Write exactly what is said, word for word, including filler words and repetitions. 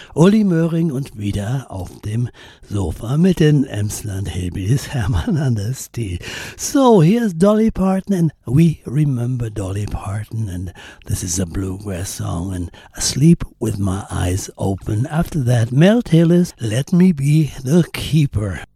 Uli Möhring und wieder auf dem Sofa mit den Emsland Hillbillies, Hermann Anders D. So, here's Dolly Parton, and we remember Dolly Parton, and this is a bluegrass song, and Asleep with My Eyes Open. After that, Mel Taylor's Let Me Be the Keeper.